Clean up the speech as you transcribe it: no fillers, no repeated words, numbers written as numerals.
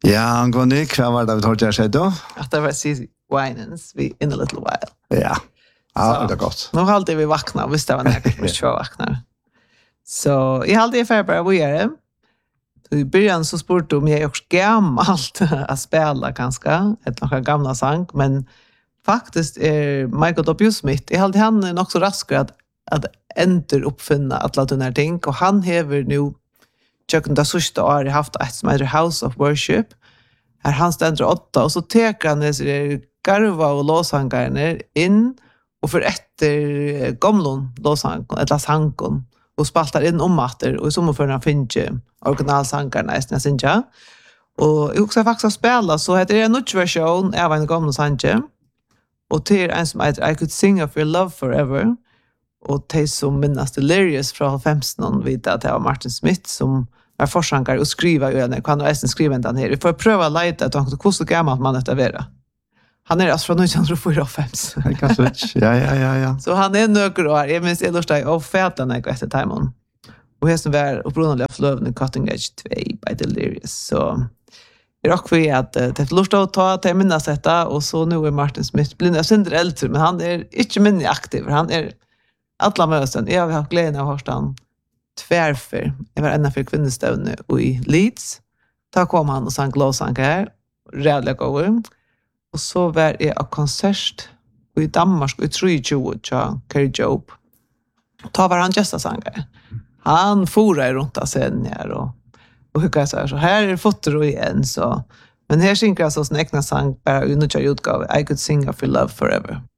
Ja, Nick, vad var det vi tog jag sig då? Att det var Cici Winans in a little while. Ja. Ja, det är gott. Nu har vi vaknat, visst det var näkert vi kör vaknar. Så jag hade för bara vad gör det? I början så spurte om jag också gammalt att spela ganska ett några gamla sång, men faktiskt är Michael W. Smith, jag hade han också raskare att ändra uppfinna alla de här ting, och han hever nu tjöken det sista året haft ett som heter House of Worship. Här han ständer 8 och så teker han sig garva och låsangarna in och för efter gamlon låsang eller sankon och spaltar in matter och i sommarförna finns originalsangarna nästan synja. Och jag också faktiskt spela så heter det en ny version av en gamla sanje. Och till en som heter I Could Sing of Your Love Forever. Och det som minnas Delirious från 15 vid att det var Martin Smith som är forskare och skriver ju när kan resten skriva den här. Vi får pröva lite att hur så gammal man det vara. Han är alltså från 1945. Kanske. Ja. Så han är några år. Jag minns lustigt och fäta när jag efter timon. Och hästen var upprunaliga flövning Cutting Edge 2 by Delirious. Så det rock för att det är lustigt att ta till minnas detta och så nu är Martin Smith blinda synder äldre, men han är inte minne aktiv. Han är alla möten. Jag har haft glädjen av Horstan tvärfer. Jag var ända för kvinnestövne i Leeds. Då kom han och sang lovsang här. Rädliga gånger. Och så var jag en konsert i Danmark i 23 till Kerry Job. Då var han gästasangare. Han forade runt av scenen här och hur kan jag säga så här är foto igen så. Men här synger jag så snäckna sang bara i nya utgåva I Could Sing of Your Love Forever.